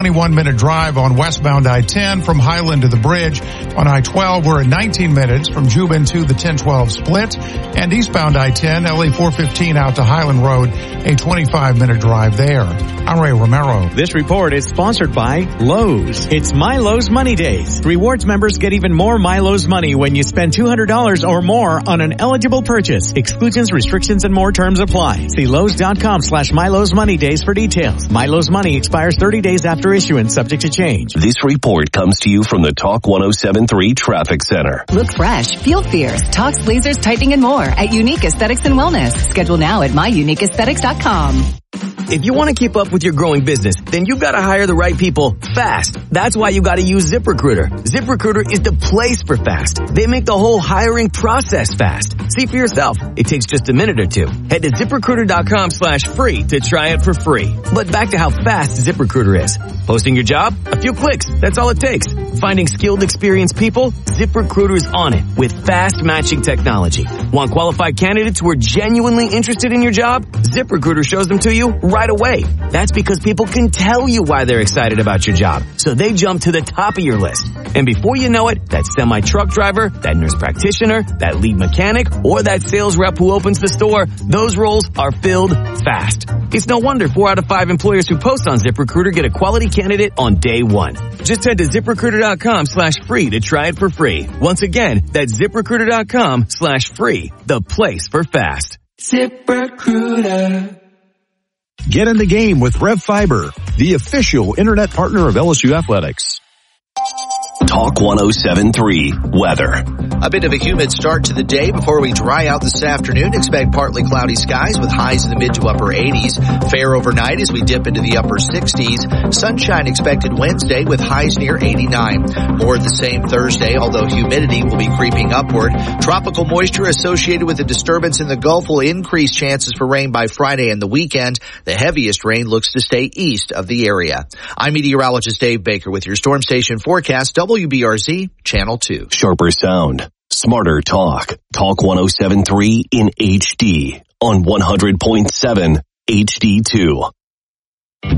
21-minute drive on westbound I-10 from Highland to the bridge. On I-12, we're at 19 minutes from Juban to the 1012 split. And eastbound I-10, LA 415 out to Highland Road, a 25-minute drive there. I'm Ray Romero. This report is sponsored by Lowe's. It's My Lowe's Money Days. Rewards members get even more My Lowe's money when you spend $200 or more on an eligible purchase. Exclusions, restrictions, and more terms apply. See Lowe's.com/My Lowe's Money Days for details. My Lowe's Money expires 30 days after issuance, subject to change. This report comes to you from the Talk 107.3 Traffic Center. Look fresh, feel fierce. Talks lasers, tightening, and more at Unique Aesthetics and Wellness. Schedule now at myuniqueaesthetics.com. If you want to keep up with your growing business, then you've got to hire the right people fast. That's why you got to use ZipRecruiter. ZipRecruiter is the place for fast. They make the whole hiring process fast. See for yourself. It takes just a minute or two. Head to ZipRecruiter.com/free to try it for free. But back to how fast ZipRecruiter is. Posting your job? A few clicks. That's all it takes. Finding skilled, experienced people? ZipRecruiter is on it with fast matching technology. Want qualified candidates who are genuinely interested in your job? ZipRecruiter shows them to you right away. That's because people can tell you why they're excited about your job. So they jump to the top of your list. And before you know it, that semi-truck driver, that nurse practitioner, that lead mechanic, or that sales rep who opens the store, those roles are filled fast. It's no wonder 4 out of 5 employers who post on ZipRecruiter get a quality candidate on day one. Just head to ZipRecruiter.com/free to try it for free. Once again, that's ZipRecruiter.com/free, the place for fast. ZipRecruiter. Get in the game with RevFiber, the official internet partner of LSU Athletics. Talk 107.3 Weather. A bit of a humid start to the day before we dry out this afternoon. Expect partly cloudy skies with highs in the mid to upper 80s. Fair overnight as we dip into the upper 60s. Sunshine expected Wednesday with highs near 89. More of the same Thursday, although humidity will be creeping upward. Tropical moisture associated with a disturbance in the Gulf will increase chances for rain by Friday and the weekend. The heaviest rain looks to stay east of the area. I'm meteorologist Dave Baker with your Storm Station forecast, WBRZ Channel 2. Sharper sound, smarter talk. Talk 107.3 in HD on 100.7 HD2.